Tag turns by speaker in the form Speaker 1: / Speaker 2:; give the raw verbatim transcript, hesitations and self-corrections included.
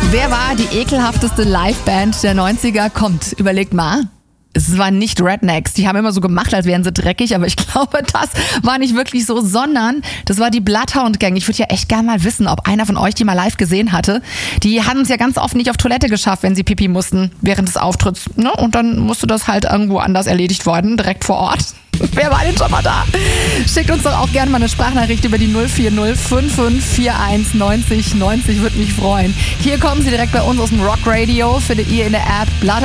Speaker 1: Wer war die ekelhafteste Liveband der neunziger? Kommt, überlegt mal. Es waren nicht Rednecks, die haben immer so gemacht, als wären sie dreckig, aber ich glaube, das war nicht wirklich so, sondern das war die Bloodhound Gang. Ich würde ja echt gerne mal wissen, ob einer von euch die mal live gesehen hatte. Die hatten es ja ganz oft nicht auf Toilette geschafft, wenn sie Pipi mussten während des Auftritts. Ne? Und dann musste das halt irgendwo anders erledigt worden, direkt vor Ort. Wer war denn schon mal da? Schickt uns doch auch gerne mal eine Sprachnachricht über die null vier null fünf fünf vier eins neunzig neunzig, würde mich freuen. Hier kommen sie direkt bei uns aus dem Rock Radio, findet ihr in der App Bloodhound